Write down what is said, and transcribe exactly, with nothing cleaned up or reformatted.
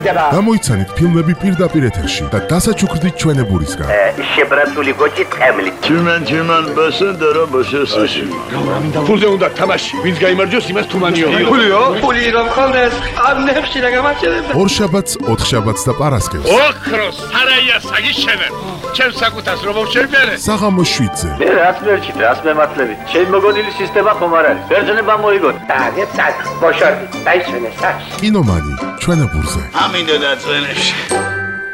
გამოიცანით ფილმები პირდაპირ ეთერში და დასაჩუქრდით ჩვენებურისგან. შებრაცული გოჭი ტყემლი. Чиман чиман башында რობოშესაში. ფულზე უნდა თამაში. ვინც გაიმარჯვოს, იმას თუმანიო. ფულიო? ფული რომ ხონდეს, ამნებში და გამარჯვება. ორშაბათს, ოთხშაბათს და პარასკევს. ოქროს სარაია საგიშენე. ჩემს საკუთას რომ შევბერე. საღამოს შვიდზე. მე რაც მერჩით, რაც მემართლებით. ჩემი მოგონილი სისტემა ხომ არ არის. ბერძნება მოიგოთ. დაგე წაკ, ბოშორდი. დაიჩვენე სახში. კინომანი ჩვენებურზე. ამინდა და წვენებში.